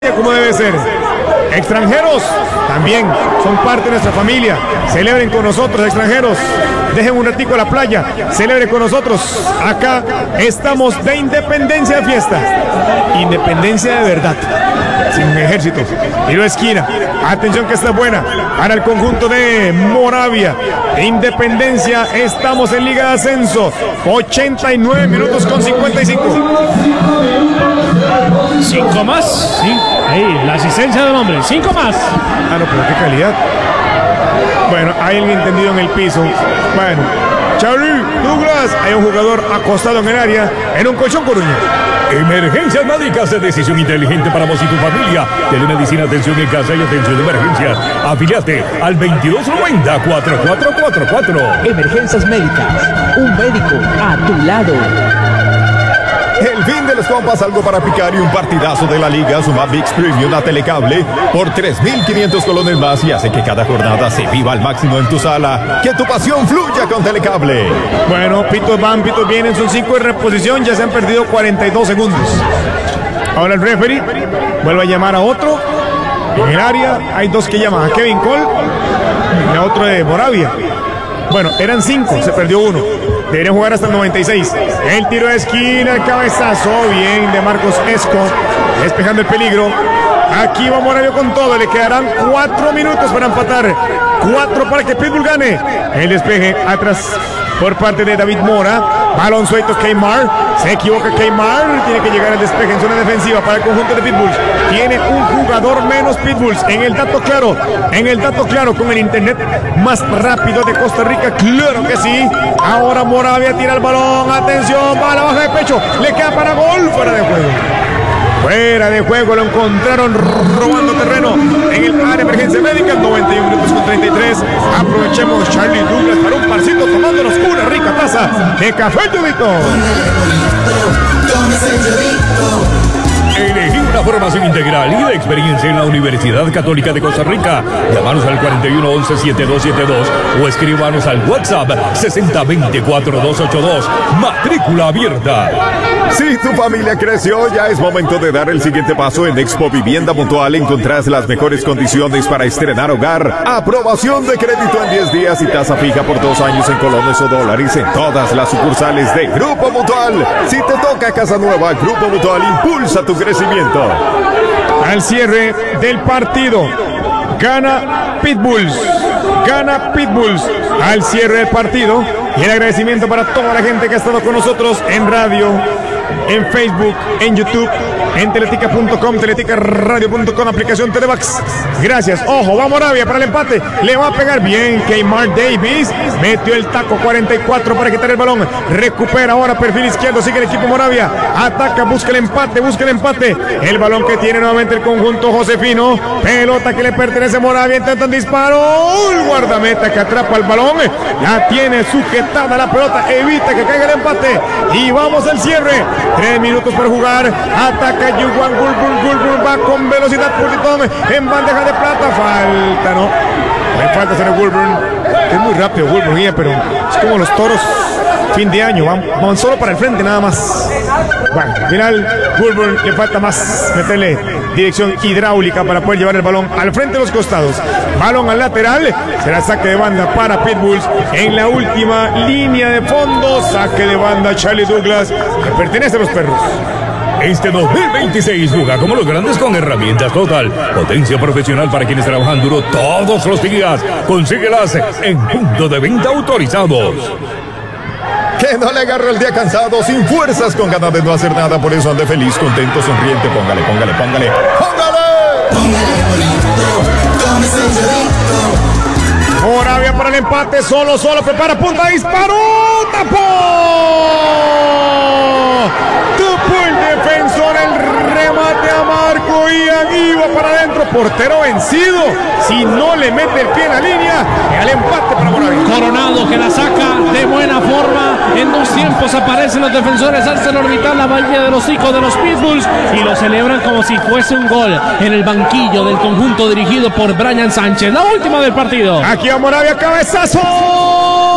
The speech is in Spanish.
como debe ser. Extranjeros también son parte de nuestra familia. Celebren con nosotros, extranjeros. Dejen un ratico a la playa. Celebren con nosotros. Acá estamos de independencia de fiesta. Independencia de verdad. Sin ejército. Tiro de esquina. Atención que está buena. Para el conjunto de Moravia. Independencia. Estamos en Liga de Ascenso. 89 minutos con 55. 5 más. Sí. Ahí, la asistencia del hombre. 5 más. Ah, no, pero qué calidad. Bueno, hay alguien entendido en el piso. Bueno, Charlie Douglas. Hay un jugador acostado en el área. En un colchón Coruña. Emergencias médicas de decisión inteligente para vos y tu familia. Telemedicina, atención en casa y atención de emergencias. Afiliate al 2290-4444. Emergencias médicas. Un médico a tu lado. El fin de los compas, algo para picar y un partidazo de la liga. Suma ViX Premium a Telecable por 3.500 colones más y hace que cada jornada se viva al máximo en tu sala. Que tu pasión fluya con Telecable. Bueno, pitos van, pitos vienen, son 5 en reposición, ya se han perdido 42 segundos. Ahora el referee vuelve a llamar a otro. En el área hay 2 que llaman, a Kevin Cole y a otro de Moravia. Bueno, eran 5, se perdió 1. Deberían jugar hasta el 96. El tiro de esquina, el cabezazo. Bien de Marcos Esco. Despejando el peligro. Aquí va Moravia con todo. Le quedarán 4 minutos para empatar. 4 para que Pitbull gane. El despeje atrás por parte de David Mora. Balón suelto Keymar. Se equivoca Keymar. Tiene que llegar al despeje en zona defensiva para el conjunto de Pitbulls. Tiene un jugador menos Pitbulls. En el dato claro. Con el internet más rápido de Costa Rica. Claro que sí. Ahora Moravia tira el balón. Atención. Bala baja de pecho. Le queda para gol. Fuera de juego. Fuera de juego, lo encontraron robando terreno en el área de emergencia médica. 91 minutos con 33. Aprovechemos Charlie Douglas para un parcito tomándonos una rica taza de café Yudito. Elegí una formación integral y de experiencia en la Universidad Católica de Costa Rica. Llámanos al 4111-7272 o escríbanos al WhatsApp 6020-4282. Matrícula abierta. Si tu familia creció, ya es momento de dar el siguiente paso. En Expo Vivienda Mutual encontrás las mejores condiciones para estrenar hogar. Aprobación de crédito en 10 días y tasa fija por 2 años en colones o dólares en todas las sucursales de Grupo Mutual. Si te toca casa nueva, Grupo Mutual impulsa tu crecimiento. Al cierre del partido, gana Pitbulls. Al cierre del partido. Y el agradecimiento para toda la gente que ha estado con nosotros en radio, en Facebook, en YouTube, en teletica.com, teleticaradio.com, aplicación Televax. Gracias. Ojo, va Moravia para el empate. Le va a pegar bien Keymar Davis. Metió el taco 44 para quitar el balón. Recupera ahora perfil izquierdo. Sigue el equipo Moravia. Ataca, busca el empate. El balón que tiene nuevamente el conjunto josefino. Pelota que le pertenece a Moravia. Intentan disparo. El guardameta que atrapa el balón. La tiene sujetada la pelota. Evita que caiga el empate. Y vamos al cierre. 3 minutos por jugar. Ataca Yuan Gulbul. Va con velocidad Pulitón en bandeja de plata. Falta, ¿no? Hay falta hacer el Gulbul. Es muy rápido Gulbul, pero es como los toros fin de año. Van solo para el frente nada más. Bueno, al final Gulbul le falta más meterle dirección hidráulica para poder llevar el balón al frente de los costados. Balón al lateral. Será saque de banda para Pitbulls en la última línea de fondo. Saque de banda Charlie Douglas, que pertenece a los perros. Este 2026 juega como los grandes con herramientas Total. Potencia profesional para quienes trabajan duro todos los días. Consíguelas en punto de venta autorizados. Que no le agarre el día cansado, sin fuerzas, con ganas de no hacer nada. Por eso ande feliz, contento, sonriente. Póngale. Moravia para el empate, solo, prepara punta, disparó, tapó el defensor, el remate a Marco Ian, iba para adentro, portero vencido, si no le mete el pie en la línea, el empate para Moravia. Coronado que la saca de buena forma. En 2 tiempos aparecen los defensores, alzan orbital la valla de los hijos de los Pitbulls y lo celebran como si fuese un gol en el banquillo del conjunto dirigido por Brian Sánchez. La última del partido. Aquí a Moravia, cabezazo.